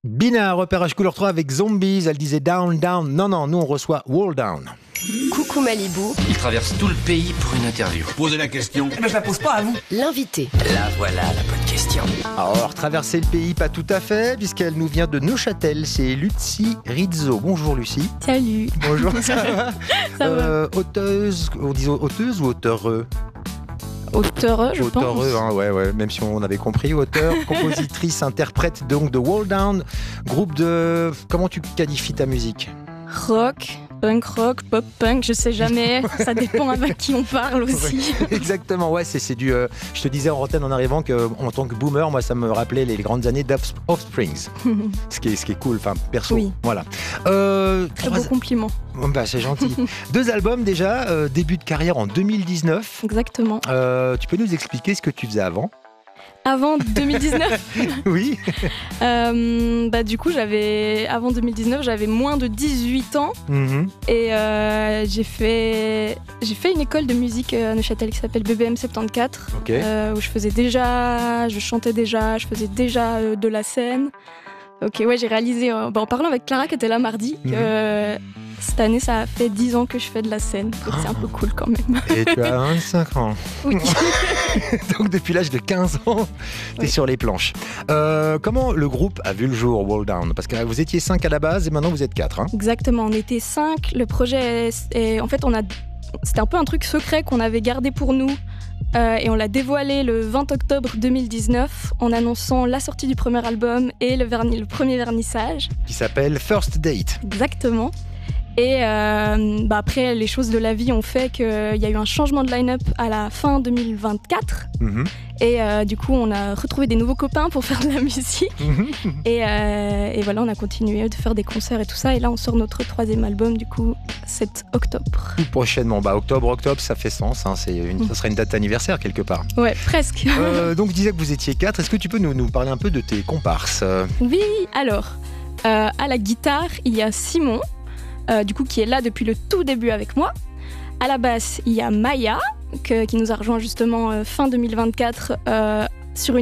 Bina, repérage couleur 3 avec Zombies, elle disait down, down. Non, nous on reçoit Wall Down. Coucou Malibu. Il traverse tout le pays pour une interview. Posez la question. Mais je la pose pas à vous. L'invité. Là voilà la bonne question. Alors, traverser le pays, pas tout à fait, puisqu'elle nous vient de Neuchâtel, c'est Lucie Rizzo. Bonjour Lucie. Salut. Bonjour, ça va? Ça va. Auteuse, on dit auteuse ou auteureux? Auteureux, je pense. Auteureux, hein, ouais, même si on avait compris. Auteur, compositrice, interprète donc de Wall Down, groupe de... Comment tu qualifies ta musique? Rock, punk rock, pop punk, je sais jamais. Ça dépend avec qui on parle aussi. Exactement, ouais, c'est du... je te disais en antenne en arrivant qu'en tant que boomer, moi ça me rappelait les grandes années d'Offsprings. ce qui est cool, enfin perso. Oui. Voilà. Très beau compliment. Bah, c'est gentil. 2 albums déjà, début de carrière en 2019. Exactement. Tu peux nous expliquer ce que tu faisais avant? Avant 2019. Oui. Du coup, avant 2019, j'avais moins de 18 ans. Mm-hmm. Et j'ai fait une école de musique à Neuchâtel qui s'appelle BBM 74. Okay. Où je chantais déjà, je faisais déjà de la scène. Ok, ouais, j'ai réalisé, en parlant avec Clara qui était là mardi, que cette année, ça a fait 10 ans que je fais de la scène. Donc c'est un peu cool quand même. Et tu as 25 ans. Oui. Donc depuis l'âge de 15 ans, tu es sur les planches. Comment le groupe a vu le jour, Wall Down? Parce que vous étiez 5 à la base et maintenant vous êtes 4. Hein? Exactement, on était 5. Le projet, en fait, c'était un peu un truc secret qu'on avait gardé pour nous. Et on l'a dévoilé le 20 octobre 2019 en annonçant la sortie du premier album et le premier vernissage. Qui s'appelle First Date. Exactement. Et après, les choses de la vie ont fait qu'il y a eu un changement de line-up à la fin 2024. Mm-hmm. Et du coup, on a retrouvé des nouveaux copains pour faire de la musique. Mm-hmm. Et voilà, on a continué de faire des concerts et tout ça. Et là, on sort notre 3e album, du coup, 7 octobre. Tout prochainement. Octobre, ça fait sens. Hein. Ça serait une date anniversaire quelque part. Ouais, presque. Donc, je disais que vous étiez 4. Est-ce que tu peux nous parler un peu de tes comparses? Oui, alors, à la guitare, il y a Simon. Qui est là depuis le tout début avec moi. À la basse, il y a Maya, qui nous a rejoint justement fin 2024 sur une